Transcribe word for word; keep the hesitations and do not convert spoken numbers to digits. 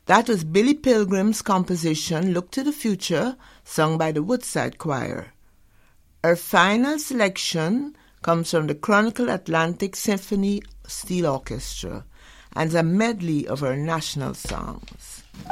That was Billy Pilgrim's composition, Look to the Future, sung by the Woodside Choir. Her final selection comes from the Chronicle Atlantic Symphony Steel Orchestra and a medley of her national songs.